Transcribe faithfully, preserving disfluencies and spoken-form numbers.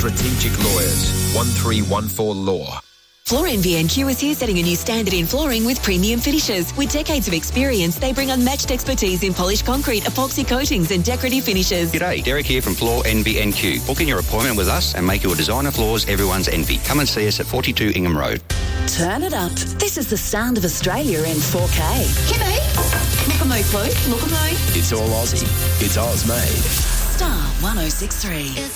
Strategic Lawyers, one three one four Law. Floor N V N Q is here setting a new standard in flooring with premium finishes. With decades of experience, they bring unmatched expertise in polished concrete, epoxy coatings and decorative finishes. G'day, Derek here from Floor N V N Q. Book in your appointment with us and make your designer floors everyone's envy. Come and see us at forty-two Ingham Road. Turn it up. This is the sound of Australia in four K. G'day. Look at my clothes. Look at my... It's all Aussie. It's Oz made. Star one oh six three.